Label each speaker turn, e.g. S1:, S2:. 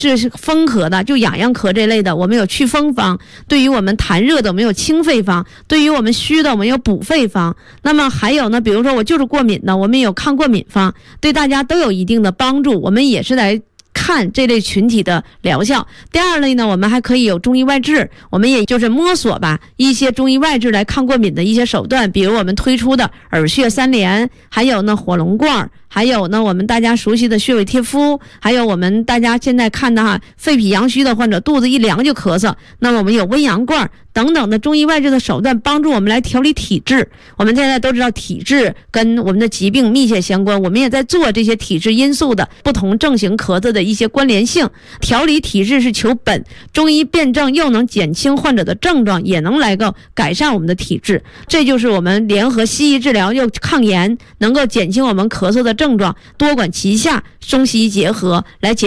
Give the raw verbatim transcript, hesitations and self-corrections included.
S1: 这是风咳的，就痒痒咳这类的，我们有祛风方；对于我们痰热的，我们有清肺方；对于我们虚的，我们有补肺方。那么还有呢，比如说我就是过敏的，我们有抗过敏方，对大家都有一定的帮助。我们也是来看这类群体的疗效。第二类呢，我们还可以有中医外治，我们也就是摸索吧一些中医外治来抗过敏的一些手段，比如我们推出的耳穴三连，还有呢火龙罐，还有呢我们大家熟悉的穴位贴敷，还有我们大家现在看的哈肺脾阳虚的患者肚子一凉就咳嗽，那么我们有温阳罐等等的中医外治的手段，帮助我们来调理体质。我们现在都知道体质跟我们的疾病密切相关，我们也在做这些体质因素的不同症型咳嗽的一些关联性。调理体质是求本，中医辨证又能减轻患者的症状，也能来够改善我们的体质。这就是我们联合西医治疗又抗炎，能够减轻我们咳嗽的症状，多管齐下，中西医结合来解